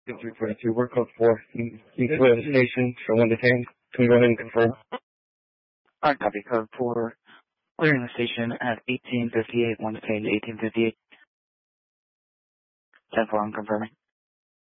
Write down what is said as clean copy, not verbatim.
342, work code 4. You clear the station for 1 to 10. Can we go ahead and confirm? Alright, copy. Code 4. Clearing the station at 1858, 1 to 10, 1858. 10-4, I'm confirming.